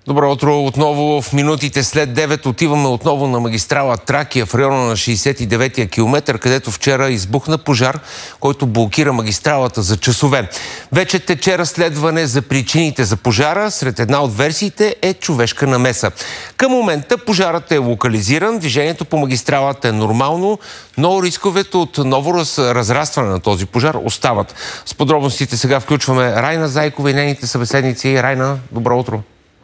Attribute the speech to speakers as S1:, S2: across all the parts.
S1: Добро утро. Отново в минутите след 9 отиваме отново на магистрала Тракия в района на 69-я километър, където вчера избухна пожар, който блокира магистралата за часове. Вече тече разследване за причините за пожара. Сред една от версиите е човешка намеса. Към момента пожарът е локализиран, движението по магистралата е нормално, но рисковете от ново разрастване на този пожар остават. С подробностите сега включваме Райна Зайкова и нейните събеседници. Райна, добро утро.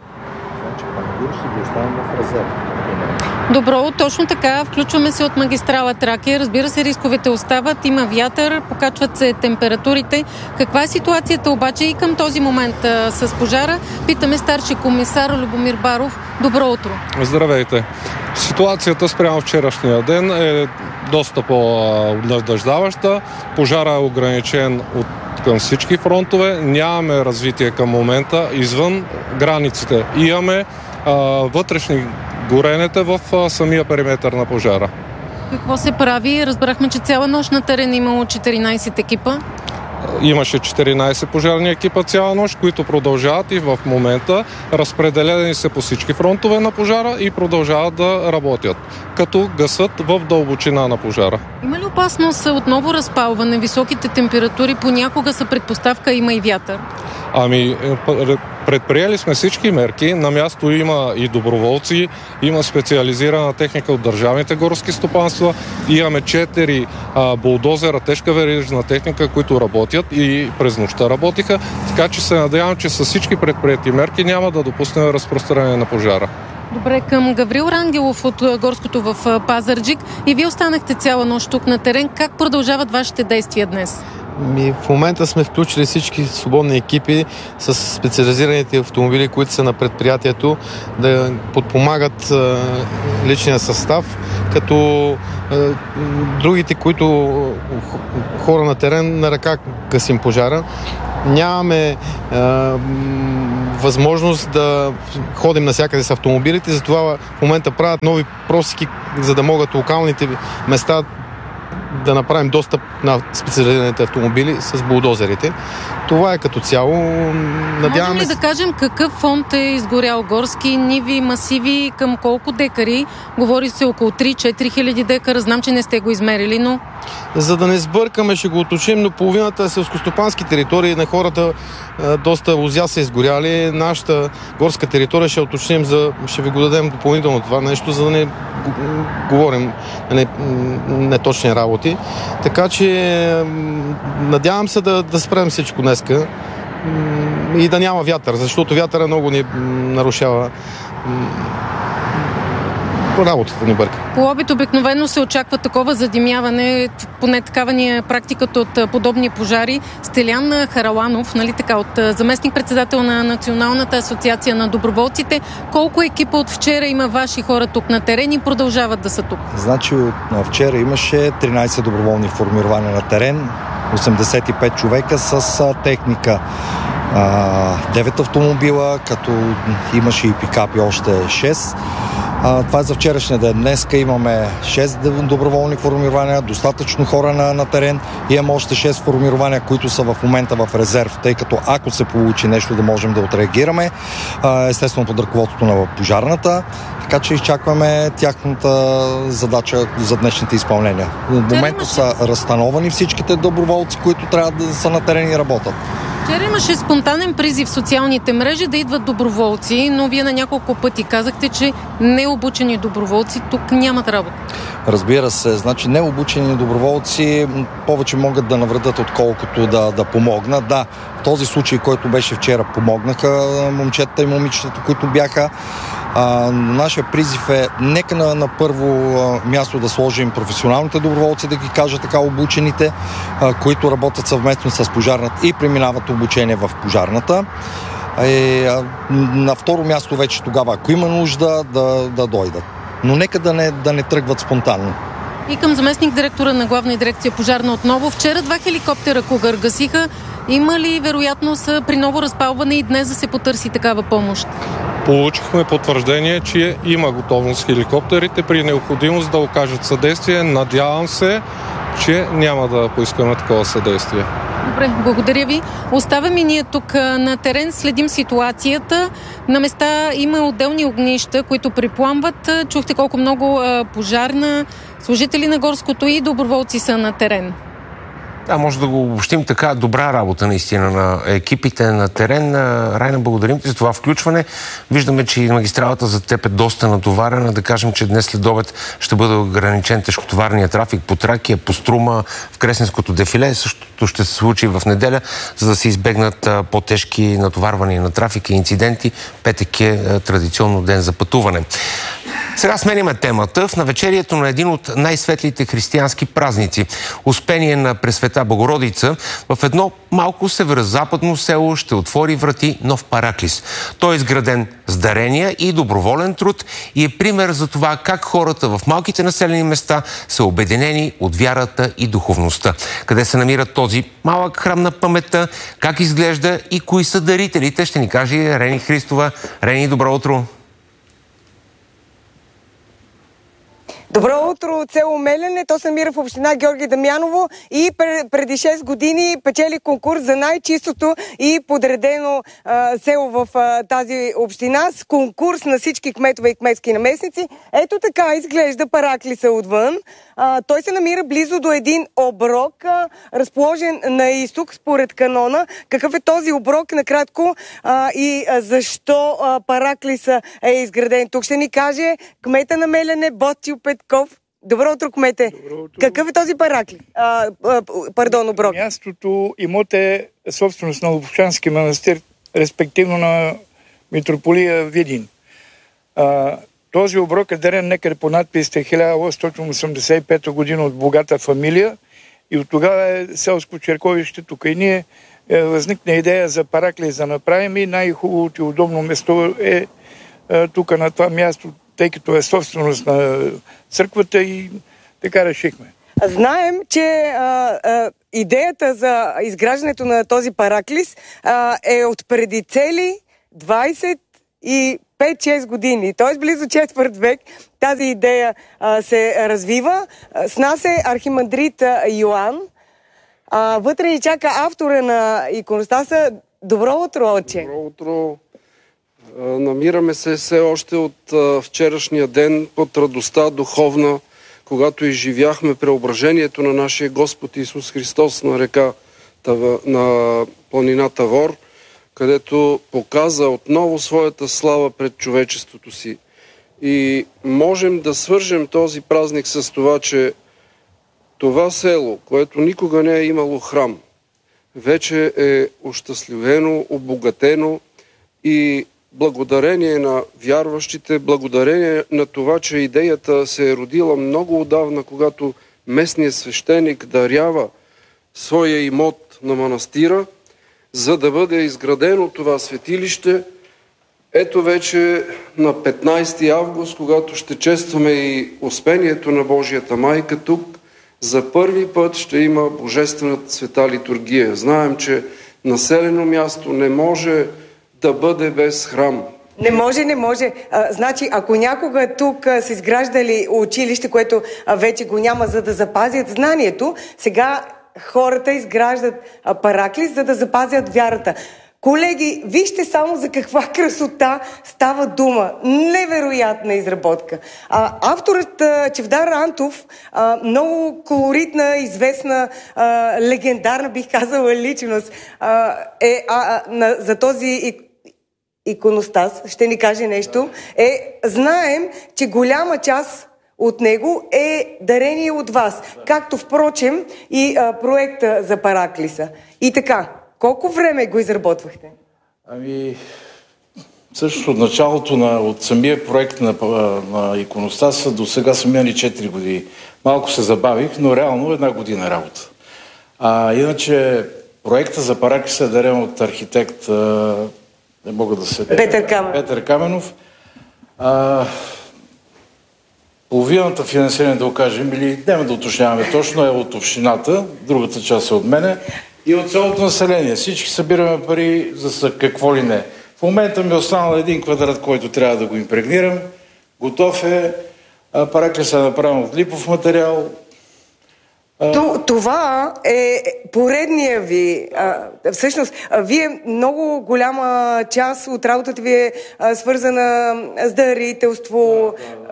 S2: Добро, точно така. Включваме се от магистрала Тракия. Разбира се, рисковете остават. Има вятър, покачват се температурите. Каква е ситуацията обаче и към този момент с пожара? Питаме старши комисар Любомир Баров. Добро утро.
S3: Здравейте. Ситуацията спрямо вчерашния ден е доста по-надъждаваща. Пожара е ограничен към всички фронтове. Нямаме развитие към момента извън границите. Имаме вътрешни горенета в самия периметър на пожара.
S2: Какво се прави? Разбрахме, че цяла нощ на терен имало 14 екипа.
S3: Имаше 14 пожарни екипа цяла нощ, които продължават и в момента разпределени се по всички фронтове на пожара и продължават да работят, като гасат в дълбочина на пожара.
S2: Има ли опасност отново разпалване? Високите температури понякога са предпоставка, има и вятър.
S3: Предприели сме всички мерки. На място има и доброволци, има специализирана техника от държавните горски стопанства. Имаме 4 булдозера, тежка верижна техника, които работят и през нощта работиха. Така че се надявам, че с всички предприети мерки няма да допуснем разпространение на пожара.
S2: Добре, към Гаврил Рангелов от Горското в Пазарджик. И вие останахте цяла нощ тук на терен. Как продължават вашите действия днес?
S4: В момента сме включили всички свободни екипи с специализираните автомобили, които са на предприятието, да подпомагат личния състав, като другите, които хора на терен на ръка гасим пожара. Нямаме възможност да ходим навсякъде с автомобилите, затова в момента правят нови просеки, за да могат локалните места да направим достъп на специализираните автомобили с булдозерите. Това е като цяло.
S2: Можем ли да кажем какъв фонд е изгорял? Горски, ниви, масиви, към колко декари? Говори се около 3-4 хиляди декара. Знам, че не сте го измерили, но...
S4: За да не сбъркаме, ще го уточним, но половината селскостопански територии на хората доста лозя са изгоряли. Нашата горска територия ще уточним, ще ви го дадем допълнително това нещо, за да не говорим неточни работи. Така че надявам се да спрем всичко днеска и да няма вятър, защото вятъра много ни нарушава работата ни бърка.
S2: По опит обикновено се очаква такова задимяване, поне такава ни е практиката от подобни пожари. Стелян Хараланов, нали така, от заместник-председател на Националната асоциация на доброволците. Колко екипа от вчера има ваши хора тук на терен и продължават да са тук?
S5: Значи от вчера имаше 13 доброволни формирования на терен, 85 човека с техника. 9 автомобила, като имаше и пикапи още 6. Това е за вчерашния ден. Днеска имаме 6 доброволни формирования, достатъчно хора на терен. Имаме още 6 формирования, които са в момента в резерв, тъй като ако се получи нещо, да можем да отреагираме. Естествено под ръководството на пожарната. Така че изчакваме тяхната задача за днешните изпълнения. В момента са разстановани всичките доброволци, които трябва да са на терен и работят.
S2: Вчера имаше спонтанен призив в социалните мрежи да идват доброволци, но вие на няколко пъти казахте, че необучени доброволци тук нямат работа.
S5: Разбира се, значи необучени доброволци повече могат да навредят, отколкото да помогнат. Да, в този случай, който беше вчера, помогнаха момчетата и момичетата, които бяха. Нашия призив е нека на първо място да сложим професионалните доброволци, да ги кажа така, обучените, които работят съвместно с пожарната и преминават обучение в пожарната. На второ място вече тогава, ако има нужда, да дойдат. Но нека да не тръгват спонтанно.
S2: И към заместник директора на Главна дирекция пожарна отново. Вчера 2 хеликоптера Кугър гасиха. Има ли вероятност при ново разпалване и днес да се потърси такава помощ?
S3: Получихме потвърждение, че има готовност хеликоптерите при необходимост да окажат съдействие. Надявам се, че няма да поискаме такова съдействие.
S2: Добре, благодаря ви. Оставаме ние тук на терен, следим ситуацията. На места има отделни огнища, които припламват. Чухте колко много пожарна, служители на горското и доброволци са на терен.
S1: Да, може да го обобщим така. Добра работа наистина на екипите на терен. Райна, благодарим ти за това включване. Виждаме, че и магистралата за теб е доста натоварена. Да кажем, че днес след обед ще бъде ограничен тежкотоварния трафик по Тракия, по Струма, в Кресненското дефиле. Същото ще се случи в неделя, за да се избегнат по-тежки натоварвания на трафик и инциденти. Петък е традиционно ден за пътуване. Сега сменяме темата. В навечерието на един от най-светлите християнски празници, Успение на Пресвета Богородица, в едно малко северозападно село ще отвори врати нов параклис. Той е изграден с дарения и доброволен труд и е пример за това как хората в малките населени места са обединени от вярата и духовността. Къде се намира този малък храм на паметта, как изглежда и кои са дарителите, ще ни каже Рени Христова. Рени, добро утро!
S6: Добро утро от село Мелене. То се намира в община Георги Дамяново и преди 6 години печели конкурс за най-чистото и подредено село в тази община с конкурс на всички кметове и кметски наместници. Ето така изглежда параклиса отвън. Той се намира близо до един оброк, разположен на изток според канона. Какъв е този оброк, накратко, и защо параклиса е изграден тук? Ще ни каже кмета на Мелене Ботил Петков. Добро утро, кмете. Добро утро. Какъв е този параклис? Оброк.
S7: Мястото, имот е собственост на Лопушански манастир, респективно на митрополия Видин. Този оброк е дарен некъде по надписите 1885 година от богата фамилия и от тогава е селско черковище тук. И ние възникна идея за параклис да направим и най-хубавото и удобно место е тук на това място, тъй като е собственост на църквата и така решихме.
S6: Знаем, че идеята за изграждането на този параклис е от преди цели 25-6 години. Т.е. близо четвърт век тази идея се развива. С нас е архимандрит Йоан. Вътре ни чака автора на иконостаса. Добро утро, отче!
S8: Добро утро! Намираме се все още от вчерашния ден под радостта духовна, когато изживяхме преображението на нашия Господ Исус Христос на планина Тавор, където показа отново своята слава пред човечеството си. И можем да свържем този празник с това, че това село, което никога не е имало храм, вече е ощастливено, обогатено и благодарение на вярващите, благодарение на това, че идеята се е родила много отдавна, когато местният свещеник дарява своя имот на манастира, за да бъде изградено това светилище. Ето вече на 15 август, когато ще честваме и Успението на Божията майка тук, за първи път ще има Божествената света литургия. Знаем, че населено място не може да бъде без храм.
S6: Не може. Значи, ако някога тук са изграждали училище, което вече го няма, за да запазят знанието, сега хората изграждат параклис, за да запазят вярата. Колеги, вижте само за каква красота става дума. Невероятна изработка. Авторът Чевдар Антов, много колоритна, известна, легендарна, бих казала, личност, за този иконостас, ще ни каже нещо. Знаем, че голяма част от него е дарение от вас. Както, впрочем, и проекта за параклиса. И така, колко време го изработвахте?
S9: Също от началото от самия проект на иконостаса до сега са минали 4 години. Малко се забавих, но реално 1 година работа. Иначе проекта за параклиса е дарен от архитект не мога да се... Петър Каменов. Половината финансиране, да го кажем, или няма да уточняваме точно, е от общината, другата част е от мене и от цялото население. Всички събираме пари за какво ли не. В момента ми е останал 1 квадрат, който трябва да го импрегнирам. Готов е. Параклис е направен от липов материал.
S6: Това е поредния ви. Всъщност, вие много голяма част от работата ви е свързана с дарителство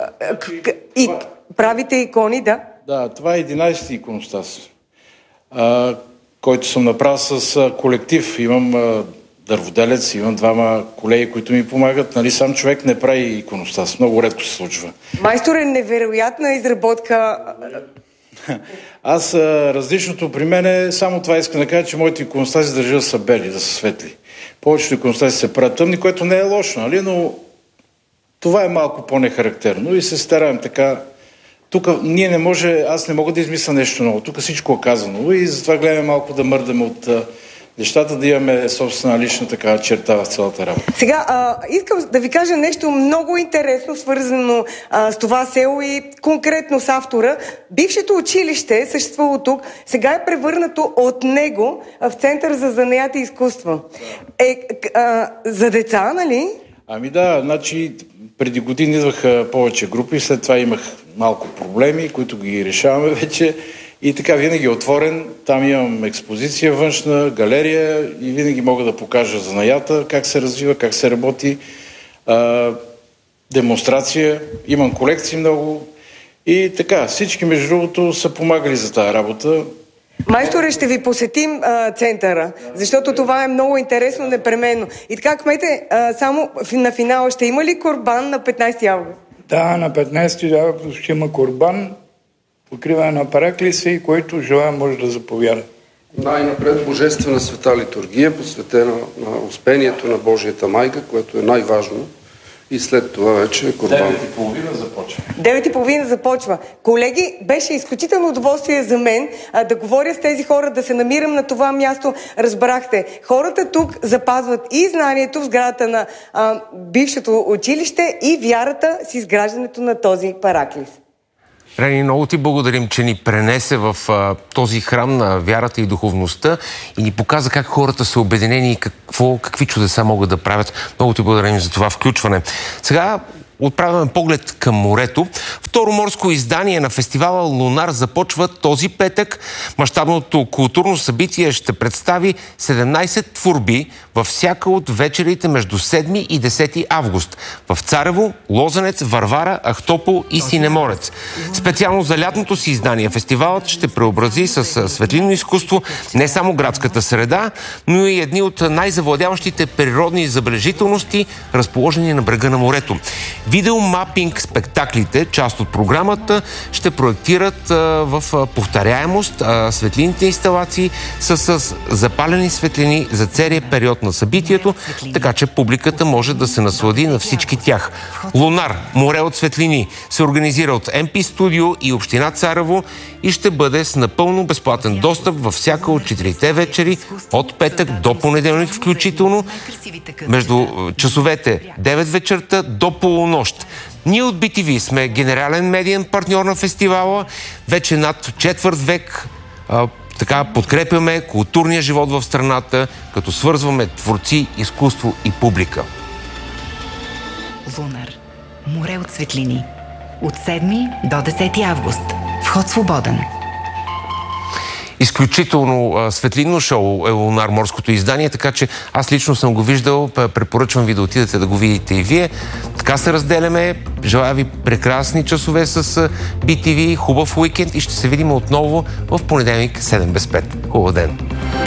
S6: и правите икони, да?
S9: Да, това е 11-ти иконостас, който съм направил с колектив. Имам дърводелец, имам двама колеги, които ми помагат. Нали, сам човек не прави иконостас. Много редко се случва.
S6: Майстор е невероятна изработка.
S9: Аз различното при мен е, само това искам да кажа, че моите иконостаси държа да са бели, да са светли. Повечето иконостаси се правят тъмни, което не е лошо, нали? Но това е малко по-нехарактерно и се стараем така. Тук ние не може, аз не мога да измисля нещо ново. Тук всичко е казано и затова гледаме малко да мърдаме от нещата, да имаме собствена лична така черта в цялата работа.
S6: Сега, искам да ви кажа нещо много интересно, свързано с това село и конкретно с автора. Бившето училище, съществувало тук, сега е превърнато от него в Център за занаят и изкуства. За деца, нали?
S9: Ами да, значи преди години идваха повече групи, след това имах малко проблеми, които ги решаваме вече. И така, винаги е отворен, там имам експозиция външна, галерия и винаги мога да покажа занаята, как се развива, как се работи, демонстрация, имам колекции много и така, всички между другото са помагали за тази работа.
S6: Майсторе, ще ви посетим центъра, защото това е много интересно непременно. И така, кмете, само на финала ще има ли курбан на 15 август?
S7: Да, на 15 август ще има курбан, покриване на параклиса и който желая може да заповяда.
S8: Най-напред божествена света литургия, посветена на успението на Божията майка, което е най-важно. И след това вече е курбан.
S9: 9:30 започва.
S6: 9:30 започва. Колеги, беше изключително удоволствие за мен да говоря с тези хора, да се намирам на това място. Разбрахте, хората тук запазват и знанието в сградата на бившето училище и вярата с изграждането на този параклис.
S1: Рени, много ти благодарим, че ни пренесе в този храм на вярата и духовността и ни показа как хората са обединени и какви чудеса могат да правят. Много ти благодарим за това включване. Сега отправяме поглед към морето. Второ морско издание на фестивала Лунар започва този петък. Мащабното културно събитие ще представи 17 творби във всяка от вечерите между 7 и 10 август. В Царево, Лозенец, Варвара, Ахтопол и Синеморец. Специално за лятното си издание фестивалът ще преобрази с светлинно изкуство не само градската среда, но и едни от най-завладяващите природни забележителности, разположени на брега на морето. Видеомапинг спектаклите, част от програмата, ще проектират в повторяемост светлинните инсталации с запалени светлини за целия период на събитието, така че публиката може да се наслади на всички тях. Лунар, море от светлини, се организира от МП Студио и Община Царево и ще бъде с напълно безплатен достъп във всяка от 4-те вечери от петък до понеделник включително, между часовете 9 вечерта до полунощ. Ние от BTV сме генерален медиен партньор на фестивала. Вече над четвърт век така подкрепяме културния живот в страната, като свързваме творци, изкуство и публика.
S10: Лунар. Море от светлини. От 7 до 10 август. Вход свободен.
S1: Изключително светлинно шоу е Лунар, морското издание, така че аз лично съм го виждал, препоръчвам ви да отидете да го видите и вие. Така се разделяме. Желая ви прекрасни часове с BTV, хубав уикенд и ще се видим отново в понеделник 7 без 5. Хубав ден!